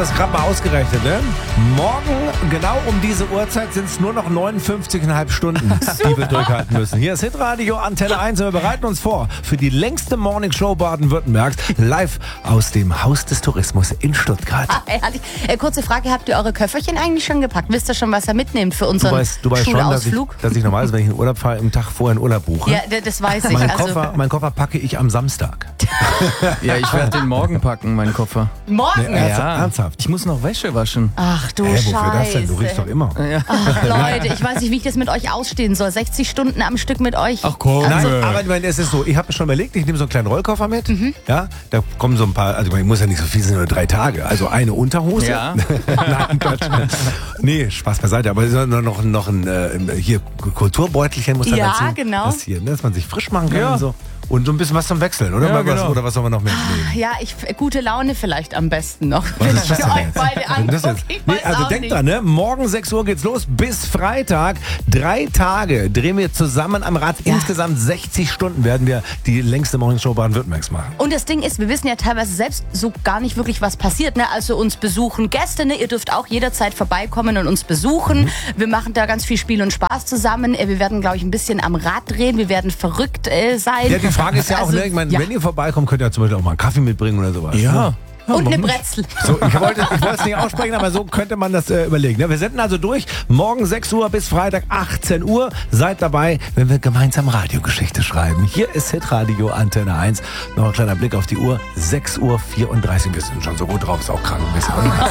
das gerade mal ausgerechnet, ne? Morgen, genau um diese Uhrzeit, sind es nur noch 59,5 Stunden, die wir durchhalten müssen. Hier ist Hitradio Antenne 1 und wir bereiten uns vor für die längste Morningshow Baden-Württembergs, live aus dem Haus des Tourismus in Stuttgart. Herrlich. Kurze Frage, habt ihr eure Köfferchen eigentlich schon gepackt? Wisst ihr schon, was ihr mitnehmt für unseren Du weißt schon, Schulausflug? dass ich normalerweise, wenn ich in Urlaub fahre, im Tag vorher einen Urlaub buche. Ja, das weiß ich. Mein Koffer packe ich am Samstag. Ja, ich werde den morgen packen, meinen Koffer. Morgen? Nee, ernsthaft? Ich muss noch Wäsche waschen. Ach du Scheiße. Wofür das denn? Du riechst doch immer. Ach Leute, ich weiß nicht, wie ich das mit euch ausstehen soll. 60 Stunden am Stück mit euch. Ach komm. Nein, aber ich meine, es ist so, ich habe mir schon überlegt, ich nehme so einen kleinen Rollkoffer mit. Ja, da kommen so ein paar, also ich muss ja nicht so viel, sind nur 3 Tage. Also eine Unterhose. Ja. Nein, Quatsch. Nee, Spaß beiseite. Aber es ist noch ein hier Kulturbeutelchen muss dann dazu. Ja, genau. Das hier, ne, dass man sich frisch machen kann Ja. und so. Und so ein bisschen was zum Wechseln, oder? Ja, genau. Oder was soll man noch mitnehmen? Ja, gute Laune vielleicht am besten noch. Was ist das Ich denn euch jetzt? beide Was ist das angucke, jetzt? ich Nee, weiß also auch denkt nicht. dran, ne? Morgen 6 Uhr geht's los bis Freitag. 3 Tage drehen wir zusammen am Rad. Ja. Insgesamt 60 Stunden werden wir die längste Morningshow Baden-Württembergs machen. Und das Ding ist, wir wissen ja teilweise selbst so gar nicht wirklich, was passiert. Ne? Also uns besuchen Gäste, ne? Ihr dürft auch jederzeit vorbeikommen und uns besuchen. Wir machen da ganz viel Spiel und Spaß zusammen. Wir werden, glaube ich, ein bisschen am Rad drehen. Wir werden verrückt sein. Ja, die Frage ist ja auch, Also, ne? Ich meine, ja. wenn ihr vorbeikommt, könnt ihr ja zum Beispiel auch mal einen Kaffee mitbringen oder sowas. Ja. Ne? Und eine warum nicht? Brezel. So, ich wollte es nicht aussprechen, aber so könnte man das überlegen. Ne? Wir senden also durch, morgen 6 Uhr bis Freitag 18 Uhr. Seid dabei, wenn wir gemeinsam Radiogeschichte schreiben. Hier ist Hitradio Antenne 1. Noch ein kleiner Blick auf die Uhr, 6:34 Uhr. Wir sind schon so gut drauf, ist auch krank ein bisschen.